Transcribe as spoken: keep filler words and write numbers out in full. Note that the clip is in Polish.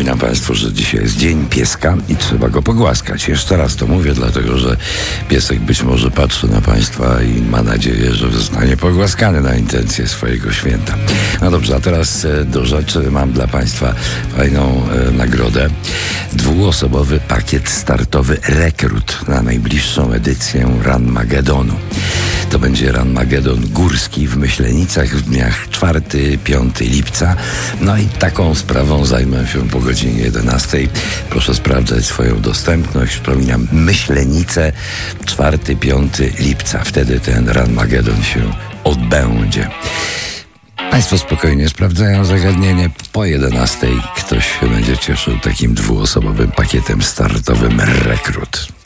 Przypominam Państwu, że dzisiaj jest Dzień Pieska i trzeba go pogłaskać. Jeszcze raz to mówię, dlatego że piesek być może patrzy na Państwa i ma nadzieję, że zostanie pogłaskany na intencje swojego święta. No dobrze, a teraz do rzeczy. Mam dla Państwa fajną e, nagrodę. Dwuosobowy pakiet startowy Rekrut na najbliższą edycję Ranmagedonu. To będzie Ranmagedon górski w Myślenicach w dniach czwartego piątego lipca. No i taką sprawą zajmę się po godzinie jedenastej. Proszę sprawdzać swoją dostępność. Przypominam, Myślenice czwartego piątego lipca. Wtedy ten Ranmagedon się odbędzie. Państwo spokojnie sprawdzają zagadnienie. Po jedenastej ktoś się będzie cieszył takim dwuosobowym pakietem startowym Rekrut.